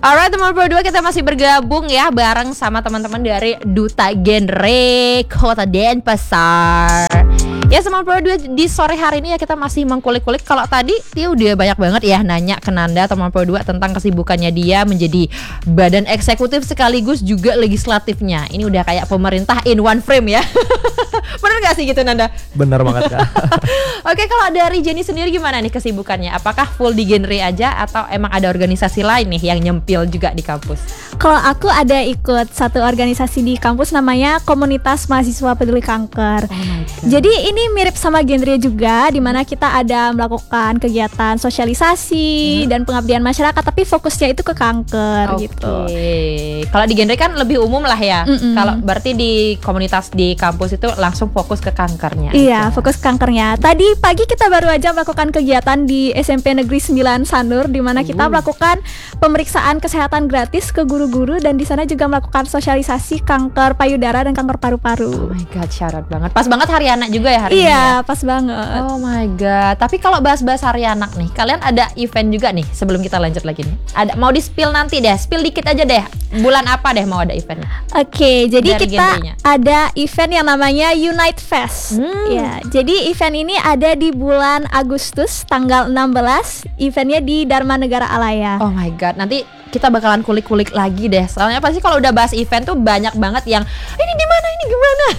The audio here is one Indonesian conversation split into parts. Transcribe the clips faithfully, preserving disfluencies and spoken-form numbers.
Alright teman berdua, kita masih bergabung ya bareng sama teman-teman dari Duta Genre Kota Denpasar. Ya teman berdua, di sore hari ini ya kita masih mengkulik-kulik. Kalau tadi dia udah banyak banget ya nanya ke Nanda teman berdua tentang kesibukannya dia menjadi badan eksekutif sekaligus juga legislatifnya. Ini udah kayak pemerintah in one frame ya. Bener gak sih gitu Nanda? Bener banget Kak. Oke, kalau dari Jenny sendiri gimana nih kesibukannya? Apakah full di genre aja atau emang ada organisasi lain nih yang nyempil juga di kampus? Kalau aku ada ikut satu organisasi di kampus namanya Komunitas Mahasiswa Peduli Kanker. Oh Jadi ini mirip sama genre juga, di mana kita ada melakukan kegiatan sosialisasi hmm. dan pengabdian masyarakat, tapi fokusnya itu ke kanker okay. gitu. Kalau di genre kan lebih umum lah ya. Mm-mm. Kalau berarti di komunitas di kampus itu langsung fokus ke kankernya. Iya, aja. fokus ke kankernya. Tadi pagi kita baru aja melakukan kegiatan di S M P Negeri sembilan Sanur, di mana kita uh. melakukan pemeriksaan kesehatan gratis ke guru-guru, dan di sana juga melakukan sosialisasi kanker payudara dan kanker paru-paru. Oh my god, syarat banget. Pas banget hari anak juga ya hari iya, ini. Iya, ya? Pas banget. Oh my god. Tapi kalau bahas-bahas hari anak nih, kalian ada event juga nih sebelum kita lanjut lagi nih. Ada mau di-spill nanti deh, spill dikit aja deh. Bulan apa deh mau ada eventnya? Oke, okay, jadi dari kita genrenya. ada event yang namanya Unite Fest. Hmm. Ya, jadi event ini ada di bulan Agustus tanggal enam belas. Eventnya di Dharma Negara Alaya. Oh my god, nanti kita bakalan kulik-kulik lagi deh. Soalnya pasti kalau udah bahas event tuh banyak banget yang ini di mana, ini gimana.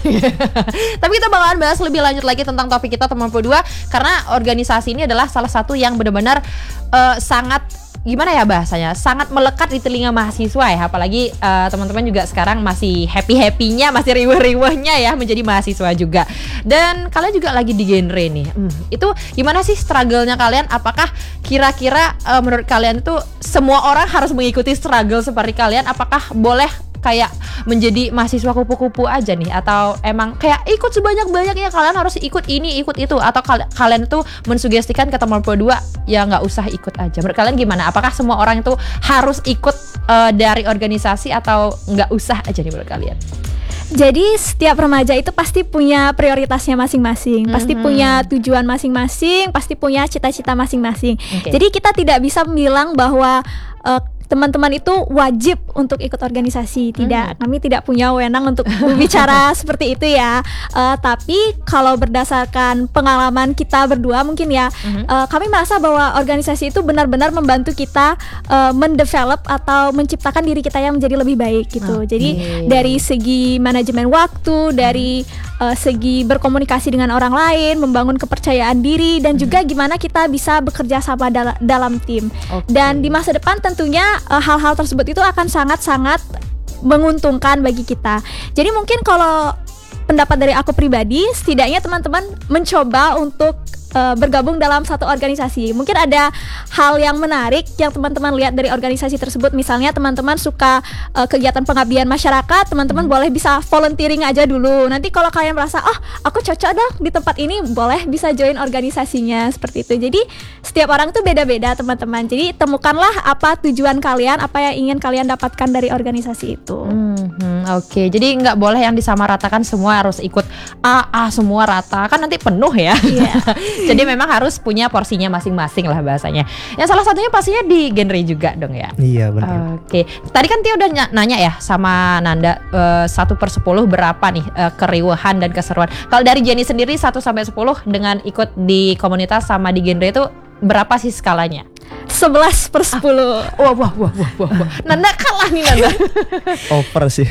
Tapi kita bakalan bahas lebih lanjut lagi tentang topik kita teman berdua, karena organisasi ini adalah salah satu yang benar-benar uh, sangat gimana ya bahasanya, sangat melekat di telinga mahasiswa ya. Apalagi uh, teman-teman juga sekarang masih happy-happynya, masih riweh-riwehnya ya menjadi mahasiswa juga. Dan kalian juga lagi di genre nih. hmm, Itu gimana sih struggle-nya kalian? Apakah kira-kira uh, menurut kalian tuh semua orang harus mengikuti struggle seperti kalian? Apakah boleh kayak menjadi mahasiswa kupu-kupu aja nih, atau emang kayak ikut sebanyak-banyaknya, kalian harus ikut ini, ikut itu, atau kal- kalian tuh mensugestikan ke teman berdua ya nggak usah ikut aja? Menurut kalian gimana? Apakah semua orang itu harus ikut uh, dari organisasi atau nggak usah aja nih menurut kalian? Jadi setiap remaja itu pasti punya prioritasnya masing-masing, mm-hmm. pasti punya tujuan masing-masing, pasti punya cita-cita masing-masing. Okay. Jadi kita tidak bisa bilang bahwa uh, teman-teman itu wajib untuk ikut organisasi. Tidak, hmm. kami tidak punya wewenang untuk berbicara seperti itu ya. Uh, tapi kalau berdasarkan pengalaman kita berdua mungkin ya, hmm. uh, kami merasa bahwa organisasi itu benar-benar membantu kita uh, mendevelop atau menciptakan diri kita yang menjadi lebih baik gitu. Okay. Jadi dari segi manajemen waktu, dari uh, segi berkomunikasi dengan orang lain, membangun kepercayaan diri, dan hmm. juga gimana kita bisa bekerja sama dal- dalam tim. Okay. Dan di masa depan tentunya Uh, hal-hal tersebut itu akan sangat-sangat menguntungkan bagi kita. Jadi mungkin kalau pendapat dari aku pribadi, setidaknya teman-teman mencoba untuk Uh, bergabung dalam satu organisasi. Mungkin ada hal yang menarik yang teman-teman lihat dari organisasi tersebut. Misalnya teman-teman suka uh, kegiatan pengabdian masyarakat, teman-teman hmm. boleh bisa volunteering aja dulu. Nanti kalau kalian merasa, oh aku cocok dong di tempat ini, boleh bisa join organisasinya, seperti itu. Jadi setiap orang tuh beda-beda teman-teman. Jadi temukanlah apa tujuan kalian, apa yang ingin kalian dapatkan dari organisasi itu. Hmm, Oke, okay. Jadi nggak boleh yang disamaratakan semua harus ikut A, A semua rata, kan nanti penuh ya. Yeah. Jadi memang harus punya porsinya masing-masing lah bahasanya. Yang salah satunya pastinya di genre juga dong ya. Iya benar. Oke, tadi kan Tia udah ny- nanya ya sama Nanda uh, satu per sepuluh berapa nih uh, keriuhan dan keseruan. Kalau dari Jenny sendiri satu sampai sepuluh dengan ikut di komunitas sama di genre itu berapa sih skalanya? sebelas per sepuluh. Ah, wah, wah, wah, wah, wah. Nanda kalah nih Nanda. Over sih.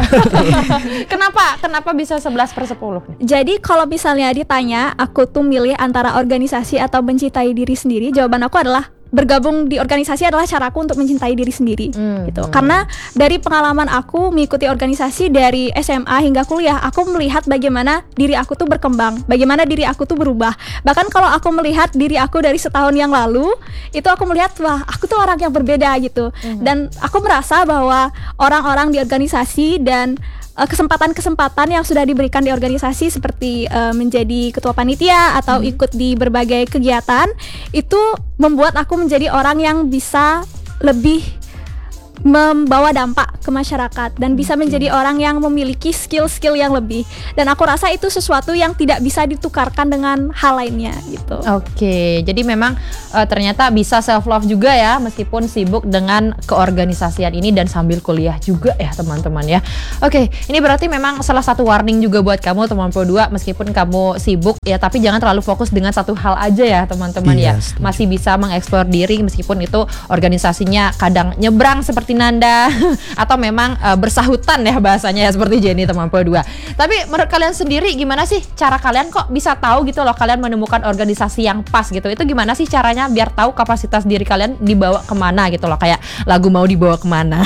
Kenapa? Kenapa bisa sebelas per sepuluh? Jadi kalau misalnya ditanya, aku tuh milih antara organisasi atau mencintai diri sendiri, jawaban aku adalah bergabung di organisasi adalah caraku untuk mencintai diri sendiri, hmm, gitu. Hmm. Karena dari pengalaman aku mengikuti organisasi dari S M A hingga kuliah, aku melihat bagaimana diri aku tuh berkembang, bagaimana diri aku tuh berubah. Bahkan kalau aku melihat diri aku dari setahun yang lalu, itu aku melihat wah, aku tuh orang yang berbeda gitu. Hmm. Dan aku merasa bahwa orang-orang di organisasi dan kesempatan-kesempatan yang sudah diberikan di organisasi seperti uh, menjadi ketua panitia atau hmm. ikut di berbagai kegiatan, itu membuat aku menjadi orang yang bisa lebih membawa dampak ke masyarakat dan bisa menjadi orang yang memiliki skill-skill yang lebih. Dan aku rasa itu sesuatu yang tidak bisa ditukarkan dengan hal lainnya gitu. Oke, jadi memang uh, ternyata bisa self love juga ya meskipun sibuk dengan keorganisasian ini dan sambil kuliah juga ya teman-teman ya. Oke, ini berarti memang salah satu warning juga buat kamu teman Pro dua, meskipun kamu sibuk ya tapi jangan terlalu fokus dengan satu hal aja ya teman-teman ya. Iya, Masih bisa mengeksplor diri meskipun itu organisasinya kadang nyebrang seperti Nanda atau memang uh, bersahutan ya bahasanya ya seperti Jenny teman Pro dua. Tapi menurut kalian sendiri gimana sih cara kalian kok bisa tahu gitu loh kalian menemukan organisasi yang pas gitu? Itu gimana sih caranya biar tahu kapasitas diri kalian dibawa kemana gitu loh, kayak lagu mau dibawa kemana?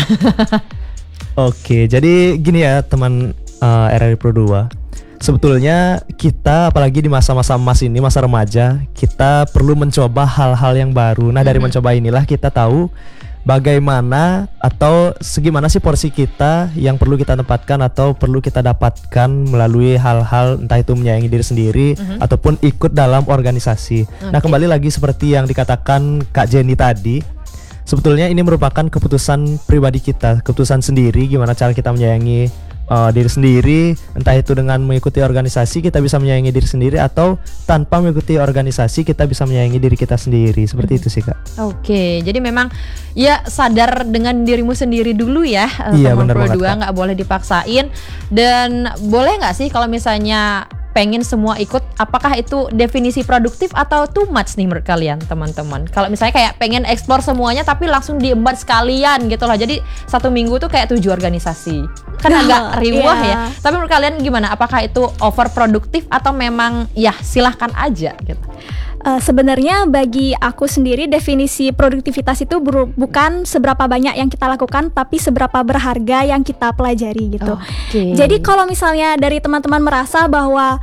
Oke, jadi gini ya teman uh, R R I Pro dua. Sebetulnya kita apalagi di masa-masa emas ini, masa remaja, kita perlu mencoba hal-hal yang baru. Nah, dari Mm-hmm. mencoba inilah kita tahu bagaimana atau segimana sih porsi kita yang perlu kita tempatkan atau perlu kita dapatkan melalui hal-hal entah itu menyayangi diri sendiri Mhm. ataupun ikut dalam organisasi. Nah, Oke. kembali lagi seperti yang dikatakan Kak Jenny tadi, sebetulnya ini merupakan keputusan pribadi kita, keputusan sendiri gimana cara kita menyayangi uh, diri sendiri, entah itu dengan mengikuti organisasi kita bisa menyayangi diri sendiri atau tanpa mengikuti organisasi kita bisa menyayangi diri kita sendiri. Seperti itu sih, Kak. Oke, jadi memang ya sadar dengan dirimu sendiri dulu ya, Iya, teman benar Pro banget, dua, Kak. nggak boleh dipaksain. Dan boleh nggak sih kalau misalnya pengen semua ikut, apakah itu definisi produktif atau too much nih menurut kalian teman-teman? Kalau misalnya kayak pengen explore semuanya tapi langsung diembat sekalian gitu loh, jadi satu minggu tuh kayak tujuh organisasi, kan agak riwah Iya. ya. Tapi menurut kalian gimana? Apakah itu overproduktif atau memang ya silahkan aja gitu? Uh, sebenarnya bagi aku sendiri definisi produktivitas itu beru- bukan seberapa banyak yang kita lakukan, tapi seberapa berharga yang kita pelajari gitu. Oke. Jadi kalau misalnya dari teman-teman merasa bahwa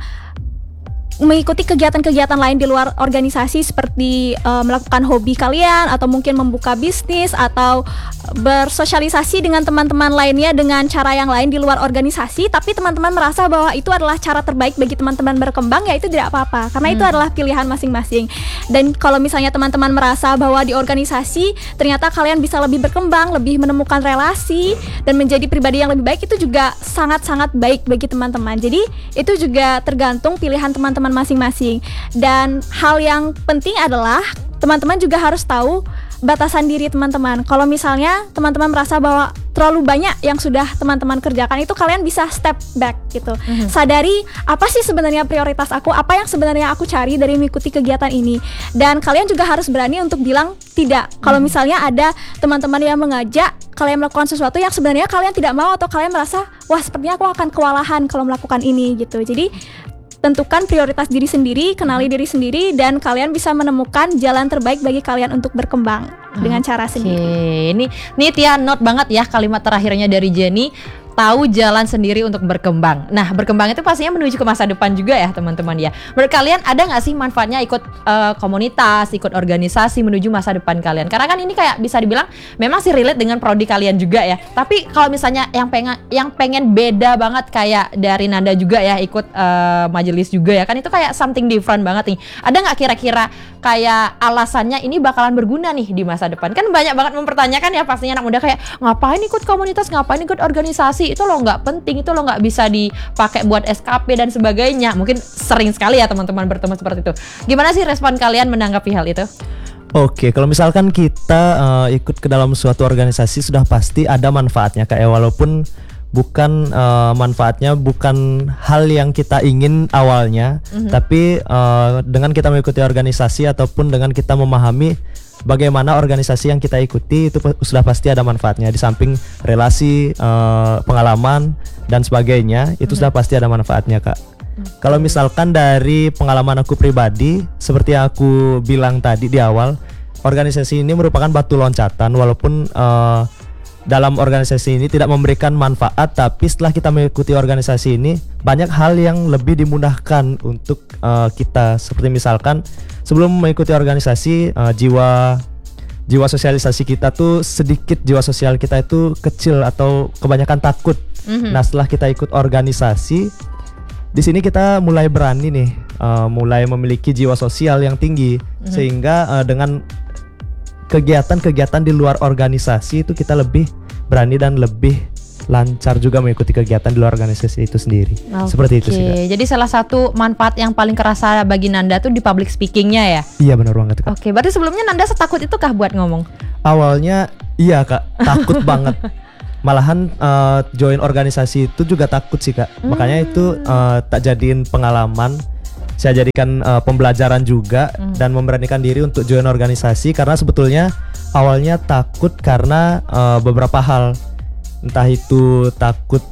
mengikuti kegiatan-kegiatan lain di luar organisasi seperti uh, melakukan hobi kalian atau mungkin membuka bisnis atau bersosialisasi dengan teman-teman lainnya dengan cara yang lain di luar organisasi, tapi teman-teman merasa bahwa itu adalah cara terbaik bagi teman-teman berkembang, ya itu tidak apa-apa karena itu Hmm. adalah pilihan masing-masing. Dan kalau misalnya teman-teman merasa bahwa di organisasi ternyata kalian bisa lebih berkembang, lebih menemukan relasi dan menjadi pribadi yang lebih baik, itu juga sangat-sangat baik bagi teman-teman. Jadi itu juga tergantung pilihan teman-teman masing-masing. Dan hal yang penting adalah teman-teman juga harus tahu batasan diri teman-teman. Kalau misalnya teman-teman merasa bahwa terlalu banyak yang sudah teman-teman kerjakan, itu kalian bisa step back gitu. Mhm. Sadari apa sih sebenarnya prioritas aku, apa yang sebenarnya aku cari dari mengikuti kegiatan ini. Dan kalian juga harus berani untuk bilang tidak. Kalau misalnya ada teman-teman yang mengajak kalian melakukan sesuatu yang sebenarnya kalian tidak mau, atau kalian merasa wah sepertinya aku akan kewalahan kalau melakukan ini gitu. Jadi tentukan prioritas diri sendiri, kenali diri sendiri, dan kalian bisa menemukan jalan terbaik bagi kalian untuk berkembang dengan cara Oke, sendiri. ini nih Tia note banget ya kalimat terakhirnya dari Jenny. Tahu jalan sendiri untuk berkembang. Nah, berkembang itu pastinya menuju ke masa depan juga ya teman-teman ya. Menurut kalian ada nggak sih manfaatnya ikut uh, komunitas, ikut organisasi menuju masa depan kalian? Karena kan ini kayak bisa dibilang memang sih relate dengan prodi kalian juga ya. Tapi kalau misalnya yang pengen yang pengen beda banget kayak dari Nanda juga ya, ikut uh, majelis juga ya, kan itu kayak something different banget nih. Ada nggak kira-kira kayak alasannya ini bakalan berguna nih di masa depan? Kan banyak banget mempertanyakan ya pastinya anak muda, kayak ngapain ikut komunitas, ngapain ikut organisasi, itu lo nggak penting, itu lo nggak bisa dipakai buat S K P dan sebagainya. Mungkin sering sekali ya teman-teman bertemu seperti itu. Gimana sih respon kalian menanggapi hal itu? Oke, kalau misalkan kita uh, ikut ke dalam suatu organisasi sudah pasti ada manfaatnya, kayak walaupun bukan uh, manfaatnya bukan hal yang kita ingin awalnya, Mhm. tapi uh, dengan kita mengikuti organisasi ataupun dengan kita memahami bagaimana organisasi yang kita ikuti itu pe- sudah pasti ada manfaatnya. Di samping relasi, uh, pengalaman dan sebagainya, itu sudah pasti ada manfaatnya, Kak. Kalau misalkan dari pengalaman aku pribadi, seperti yang aku bilang tadi di awal, organisasi ini merupakan batu loncatan. Walaupun uh, dalam organisasi ini tidak memberikan manfaat, tapi setelah kita mengikuti organisasi ini, banyak hal yang lebih dimudahkan untuk uh, kita. Seperti misalkan sebelum mengikuti organisasi, uh, jiwa jiwa sosialisasi kita tuh sedikit, jiwa sosial kita itu kecil atau kebanyakan takut. Mhm. Nah, setelah kita ikut organisasi, di sini kita mulai berani nih, uh, mulai memiliki jiwa sosial yang tinggi, Mhm. sehingga uh, dengan kegiatan-kegiatan di luar organisasi itu kita lebih berani dan lebih lancar juga mengikuti kegiatan di luar organisasi itu sendiri. Oke. Seperti itu sih, Kak. Jadi salah satu manfaat yang paling kerasa bagi Nanda tuh di public speakingnya ya. Iya benar banget, Kak. Oke, berarti sebelumnya Nanda setakut itu kah buat ngomong? Awalnya iya, Kak, takut banget. Malahan uh, join organisasi itu juga takut sih, Kak. Hmm. Makanya itu uh, tak jadiin pengalaman, saya jadikan uh, pembelajaran juga Hmm. dan memberanikan diri untuk join organisasi karena sebetulnya awalnya takut karena uh, beberapa hal. Entah itu takut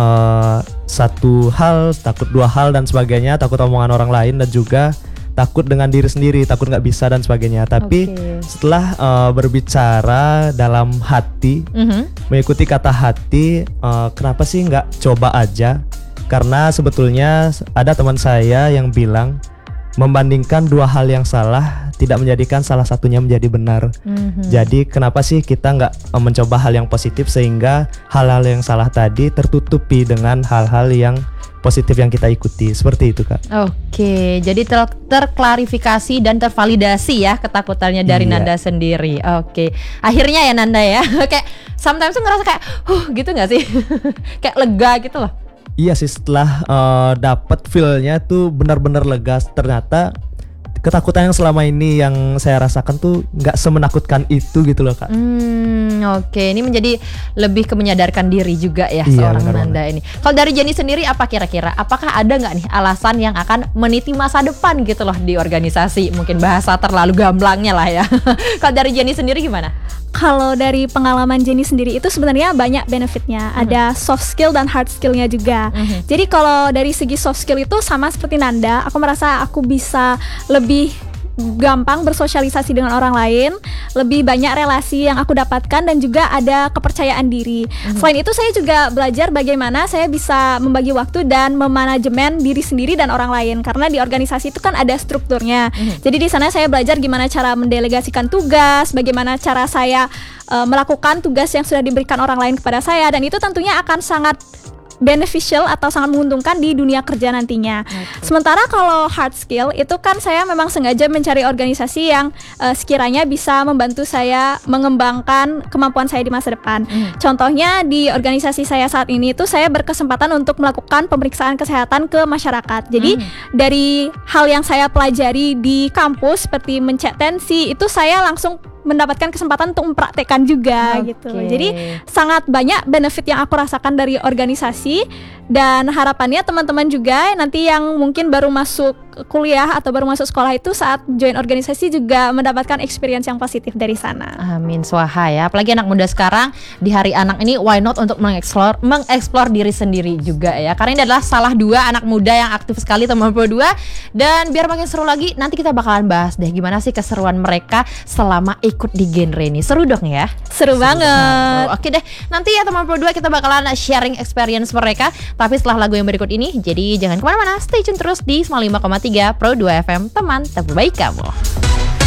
uh, satu hal, takut dua hal dan sebagainya, takut omongan orang lain dan juga takut dengan diri sendiri, takut nggak bisa dan sebagainya. Tapi Oke. setelah uh, berbicara dalam hati, Mhm. mengikuti kata hati, uh, kenapa sih nggak coba aja? Karena sebetulnya ada teman saya yang bilang membandingkan dua hal yang salah tidak menjadikan salah satunya menjadi benar. Mhm. Jadi kenapa sih kita nggak uh, mencoba hal yang positif sehingga hal-hal yang salah tadi tertutupi dengan hal-hal yang positif yang kita ikuti. Seperti itu, Kak. Oke, jadi ter- terklarifikasi dan tervalidasi ya ketakutannya dari Iya. Nanda sendiri. Oke, akhirnya ya Nanda ya, kayak sometimes tuh ngerasa kayak, huh gitu nggak sih, kayak lega gitu loh. Iya sih, setelah uh, dapat feel-nya tuh benar-benar lega. Ternyata ketakutan yang selama ini yang saya rasakan tuh nggak semenakutkan itu gitu loh, Kak. Hmm, oke, ini menjadi lebih ke menyadarkan diri juga ya Iya, seorang benar Nanda ini. Kalau dari Jenny sendiri apa kira-kira? Apakah ada nggak nih alasan yang akan meniti masa depan gitu loh di organisasi? Mungkin bahasa terlalu gamblangnya lah ya. Kalau dari Jenny sendiri gimana? Kalau dari pengalaman Jenny sendiri itu sebenarnya banyak benefitnya. Mhm. Ada soft skill dan hard skillnya juga. Mhm. Jadi kalau dari segi soft skill itu sama seperti Nanda, aku merasa aku bisa lebih gampang bersosialisasi dengan orang lain, lebih banyak relasi yang aku dapatkan dan juga ada kepercayaan diri. Selain itu saya juga belajar bagaimana saya bisa membagi waktu dan memanajemen diri sendiri dan orang lain karena di organisasi itu kan ada strukturnya. Jadi di sana saya belajar gimana cara mendelegasikan tugas, bagaimana cara saya uh, melakukan tugas yang sudah diberikan orang lain kepada saya dan itu tentunya akan sangat beneficial atau sangat menguntungkan di dunia kerja nantinya. Oke. Sementara kalau hard skill itu kan saya memang sengaja mencari organisasi yang uh, sekiranya bisa membantu saya mengembangkan kemampuan saya di masa depan. Hmm. Contohnya di organisasi saya saat ini itu saya berkesempatan untuk melakukan pemeriksaan kesehatan ke masyarakat. Jadi Hmm. dari hal yang saya pelajari di kampus seperti mencek tensi itu saya langsung mendapatkan kesempatan untuk mempraktekkan juga Oke. gitu. Jadi sangat banyak benefit yang aku rasakan dari organisasi dan harapannya teman-teman juga nanti yang mungkin baru masuk kuliah atau baru masuk sekolah itu saat join organisasi juga mendapatkan experience yang positif dari sana. Amin swaha ya. Apalagi anak muda sekarang di Hari Anak ini why not untuk mengeksplor mengeksplor diri sendiri juga ya. Karena ini adalah salah dua anak muda yang aktif sekali teman dua dan biar makin seru lagi nanti kita bakalan bahas deh gimana sih keseruan mereka selama ikut di genre ini. Seru dong ya. Seru banget. Oh, oke deh. Nanti ya teman dua kita bakalan sharing experience mereka tapi setelah lagu yang berikut ini. Jadi jangan kemana-mana, stay tune terus di sembilan puluh lima koma tiga Pro dua F M, teman terbaik kamu.